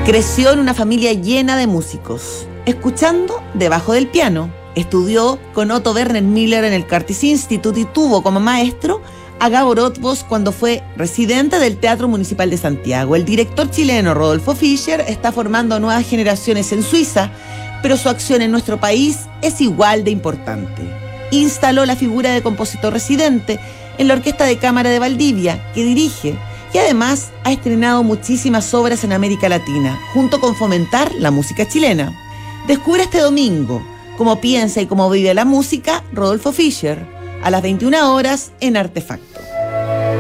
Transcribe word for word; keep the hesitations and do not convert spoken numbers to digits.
Creció en una familia llena de músicos, escuchando debajo del piano. Estudió con Otto Werner Miller en el Curtis Institute y tuvo como maestro a Gabor Otvos cuando fue residente del Teatro Municipal de Santiago. El director chileno Rodolfo Fischer está formando a nuevas generaciones en Suiza, pero su acción en nuestro país es igual de importante. Instaló la figura de compositor residente en la Orquesta de Cámara de Valdivia, que dirige, y además ha estrenado muchísimas obras en América Latina, junto con fomentar la música chilena. Descubre este domingo cómo piensa y cómo vive la música Rodolfo Fischer, a las veintiuna horas en Artefacto.